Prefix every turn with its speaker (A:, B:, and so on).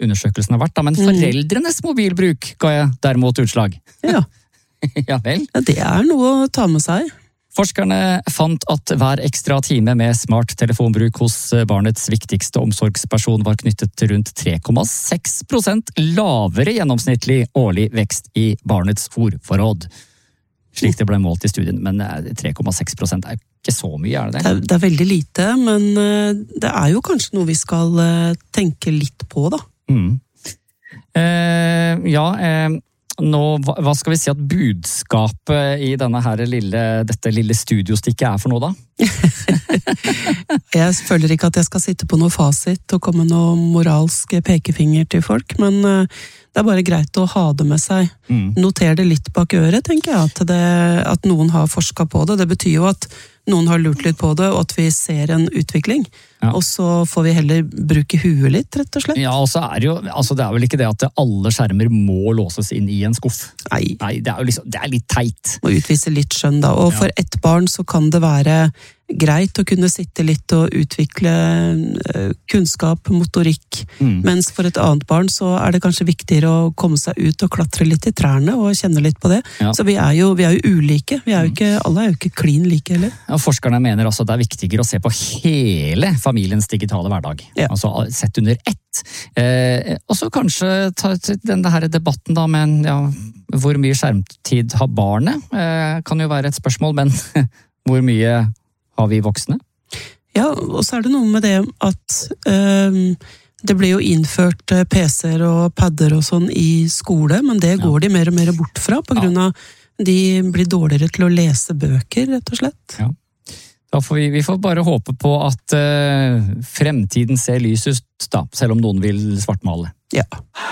A: undersøkelsen har vært, da, men foreldrenes mobilbruk ga jeg derimot utslag.
B: Ja.
A: Ja vel.
B: Ja, det noe å ta med seg.
A: Forskerne fant at hver ekstra time med smart telefonbruk hos barnets viktigste omsorgsperson var knyttet til rundt 3,6% lavere gjennomsnittlig årlig vekst i barnets ordforråd. Slik det ble målt i studien, men 3,6% ikke så mye, det?
B: Det veldig lite, men det jo kanskje noe vi skal tenke litt på, da.
A: Nå, hva skal vi si at budskapet i dette lille studiostikket for noe da?
B: Jeg føler ikke at jeg skal sitte på noe fasit og komme noe moralsk pekefinger til folk, men det bare greit å ha det med seg. Noter det litt bak øret, tenker jeg, at noen har forsket på det. Det betyr jo at noen har lurt litt på det, og at vi ser en utvikling. Ja. Og så får vi heller bruke huet litt, rett og slett. Ja, og så det vel ikke det at alle skjermer må låses inn i en skuff. Nei, det jo liksom, det litt teit. Må utvise litt skjønn da, og for ett barn så kan det være greit å kunne sitte litt og utvikle kunnskap, motorikk, mens for et annet barn så det kanskje viktigere å komme seg ut og klatre litt i trærne og kjenne litt på det. Ja. Så vi jo ulike, alle jo ikke klin like heller. Ja, forskerne mener altså det viktigere å se på hele familiens digitale hverdag, altså sett under ett. Og så kanskje ta denne her debatten da med hvor mye skjermtid har barnet, kan jo være et spørsmål, men hvor mye har vi voksne? Ja, og så det noe med det at det ble jo innført PC-er og padder og sånn i skole, men det går de mer og mer bort fra, på grunn av de blir dårligere til å lese bøker, rett og slett. Ja. Da får vi får bare håpe på at fremtiden ser lys ut, da, selv om noen vil svartmale. Ja.